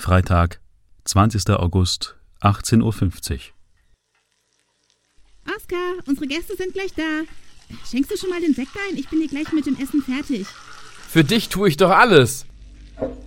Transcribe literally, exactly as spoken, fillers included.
Freitag, zwanzigster August, achtzehn Uhr fünfzig. Oskar, unsere Gäste sind gleich da. Schenkst du schon mal den Sekt ein? Ich bin hier gleich mit dem Essen fertig. Für dich tue ich doch alles.